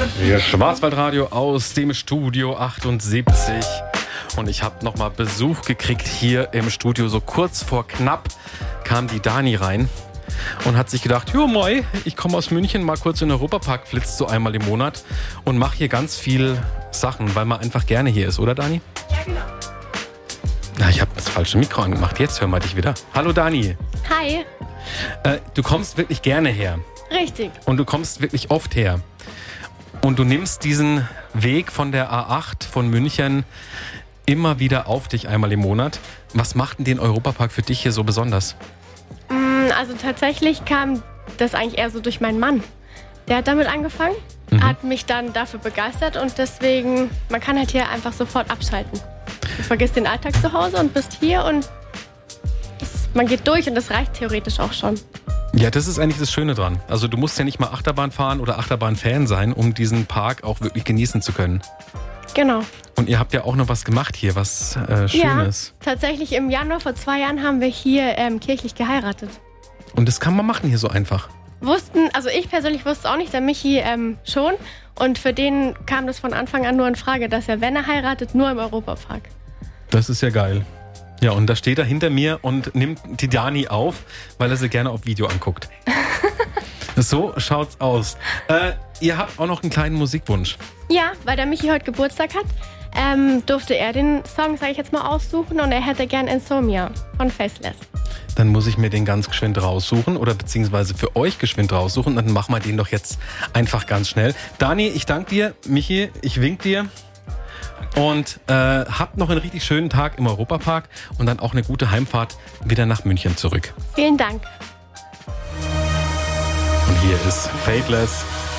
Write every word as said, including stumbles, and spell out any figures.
Schwarzwaldradio aus dem Studio achtundsiebzig. Und ich habe nochmal Besuch gekriegt hier im Studio. So kurz vor knapp kam die Dani rein und hat sich gedacht, jo moi, ich komme aus München, mal kurz in den Europapark, flitzt so einmal im Monat und mache hier ganz viel Sachen, weil man einfach gerne hier ist, oder Dani? Ja, genau. Na, ich habe das falsche Mikro angemacht. Jetzt hören wir dich wieder. Hallo Dani. Hi. Äh, du kommst wirklich gerne her. Richtig. Und du kommst wirklich oft her. Und du nimmst diesen Weg von der A acht von München immer wieder auf dich einmal im Monat. Was macht denn den Europapark für dich hier so besonders? Also tatsächlich kam das eigentlich eher so durch meinen Mann. Der hat damit angefangen, mhm. hat mich dann dafür begeistert und deswegen, man kann halt hier einfach sofort abschalten. Du vergisst den Alltag zu Hause und bist hier und es, man geht durch und das reicht theoretisch auch schon. Ja, das ist eigentlich das Schöne dran. Also du musst ja nicht mal Achterbahn fahren oder Achterbahn-Fan sein, um diesen Park auch wirklich genießen zu können. Genau. Und ihr habt ja auch noch was gemacht hier, was äh, Schönes. Ja, tatsächlich im Januar vor zwei Jahren haben wir hier ähm, kirchlich geheiratet. Und das kann man machen hier so einfach. Wussten, also ich persönlich wusste auch nicht, der Michi ähm, schon. Und für den kam das von Anfang an nur in Frage, dass er, wenn er heiratet, nur im Europapark. Das ist ja geil. Ja, und da steht er hinter mir und nimmt die Dani auf, weil er sie gerne auf Video anguckt. So schaut's aus. Äh, ihr habt auch noch einen kleinen Musikwunsch. Ja, weil der Michi heute Geburtstag hat, ähm, durfte er den Song, sage ich jetzt mal, aussuchen und er hätte gern Insomnia von Faceless. Dann muss ich mir den ganz geschwind raussuchen oder beziehungsweise für euch geschwind raussuchen. Dann machen wir den doch jetzt einfach ganz schnell. Dani, ich danke dir. Michi, ich wink dir. Und äh, habt noch einen richtig schönen Tag im Europapark und dann auch eine gute Heimfahrt wieder nach München zurück. Vielen Dank. Und hier ist Faceless